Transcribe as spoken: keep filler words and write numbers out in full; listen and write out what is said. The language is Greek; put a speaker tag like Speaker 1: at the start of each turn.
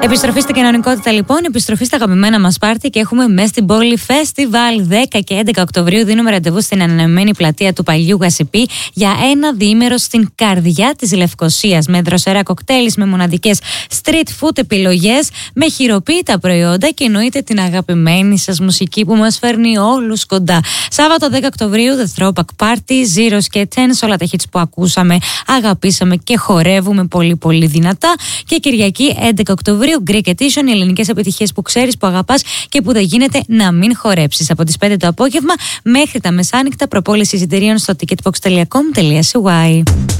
Speaker 1: Επιστροφή στην κανονικότητα λοιπόν, επιστροφή στα αγαπημένα μας πάρτι και έχουμε μέσα στην πόλη φεστιβάλ. δέκα και έντεκα Οκτωβρίου δίνουμε ραντεβού στην ανανεωμένη πλατεία του παλιού Γασιπί για ένα διήμερο στην καρδιά της Λευκωσίας. Με δροσερά κοκτέιλ, με μοναδικές street food επιλογές, με χειροποίητα προϊόντα και εννοείται την αγαπημένη σας μουσική που μας φέρνει όλους κοντά. Σάββατο δέκα Οκτωβρίου, The Throwback Party, Zeros και Tens, όλα τα hits που ακούσαμε, αγαπήσαμε και χορεύουμε πολύ πολύ δυνατά. Και Κυριακή έντεκα Οκτωβρίου, Greek Edition, οι ελληνικές επιτυχίες που ξέρεις, που αγαπάς και που δεν γίνεται να μην χορέψεις. Από τις πέντε το απόγευμα μέχρι τα μεσάνυχτα, προπόληση εισιτηρίων στο ticketbox τελεία com τελεία c y.